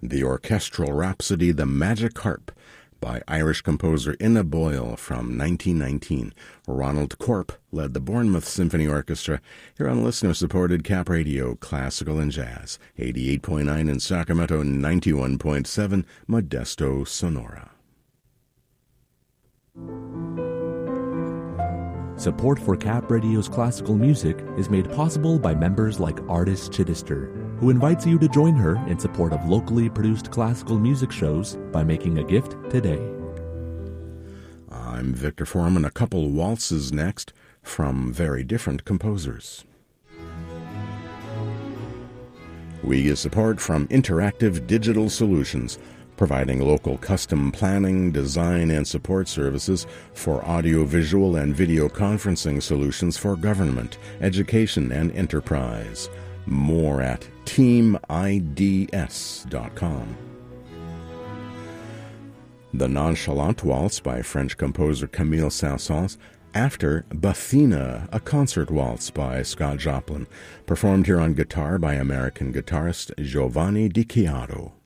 The orchestral rhapsody The Magic Harp by Irish composer Ina Boyle from 1919. Ronald Corp led the Bournemouth Symphony Orchestra here on listener-supported Cap Radio, Classical and Jazz, 88.9 in Sacramento, 91.7 Modesto, Sonora. Support for Cap Radio's classical music is made possible by members like Artis Chittister, who invites you to join her in support of locally produced classical music shows by making a gift today. I'm Victor Foreman. A couple waltzes next from very different composers. We get support from Interactive Digital Solutions, providing local custom planning, design, and support services for audiovisual and video conferencing solutions for government, education, and enterprise. More at teamids.com. The Nonchalant Waltz by French composer Camille Saint-Saëns, after Bathina, a concert waltz by Scott Joplin, performed here on guitar by American guitarist Giovanni Di Chiaro.